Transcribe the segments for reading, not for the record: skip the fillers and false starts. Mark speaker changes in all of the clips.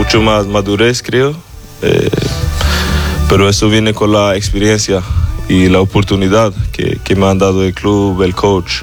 Speaker 1: mucho más madurez, creo. Pero eso viene con la experiencia y la oportunidad que me han dado el club, el coach.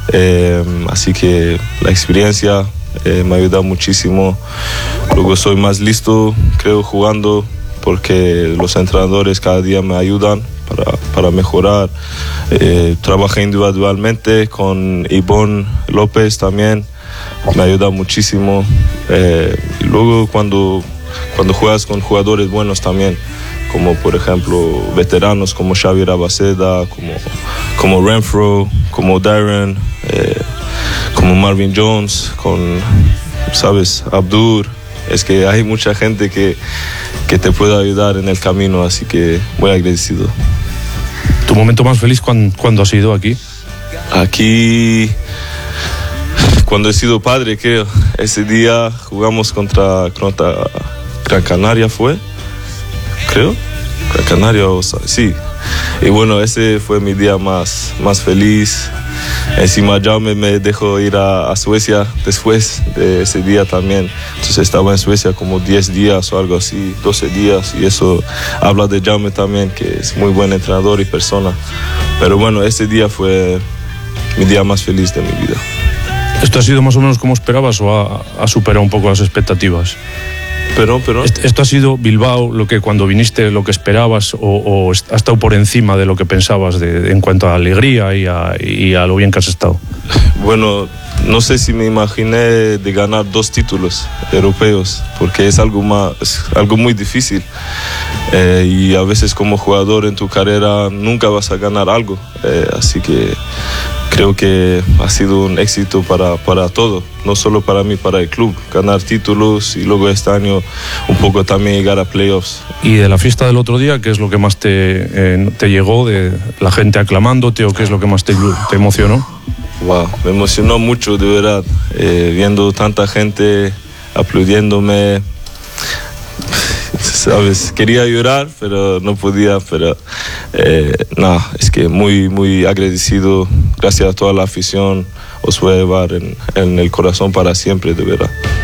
Speaker 1: Así que la experiencia me ayuda muchísimo. Luego soy más listo, creo, jugando, porque los entrenadores cada día me ayudan para mejorar. Trabajé individualmente con Ivonne López también, me ayuda muchísimo. Y luego cuando juegas con jugadores buenos también, como por ejemplo veteranos como Xavier Abaceda, como Renfro, como Darren, como Marvin Jones, ¿sabes? Abdur. Es que hay mucha gente que te puede ayudar en el camino, así que muy agradecido.
Speaker 2: ¿Tu momento más feliz cuándo has sido aquí?
Speaker 1: Aquí, cuando he sido padre, creo. Ese día jugamos contra Gran Canaria, ¿fue? Creo. Gran Canaria, sí. Y bueno, ese fue mi día más feliz. Encima Jaume me dejó ir a Suecia después de ese día también. Entonces estaba en Suecia como 10 días o algo así, 12 días. Y eso habla de Jaume también, que es muy buen entrenador y persona. Pero bueno, ese día fue mi día más feliz de mi vida.
Speaker 2: ¿Esto ha sido más o menos como esperabas o ha superado un poco las expectativas?
Speaker 1: Pero
Speaker 2: ¿Esto ha sido Bilbao lo que cuando viniste lo que esperabas o ha estado por encima de lo que pensabas en cuanto a alegría y a lo bien que has estado?
Speaker 1: Bueno, no sé si me imaginé de ganar 2 títulos europeos, porque es algo muy difícil. Y a veces como jugador en tu carrera nunca vas a ganar algo. Así que creo que ha sido un éxito para todo, no solo para mí, para el club, ganar títulos y luego este año un poco también llegar a playoffs.
Speaker 2: ¿Y de la fiesta del otro día, qué es lo que más te llegó, de la gente aclamándote, o qué es lo que más te emocionó?
Speaker 1: Wow, me emocionó mucho, de verdad, viendo tanta gente aplaudiéndome. ¿Sabes? Quería llorar, pero no podía, pero es que muy agradecido. Gracias a toda la afición, os voy a llevar en el corazón para siempre, de verdad.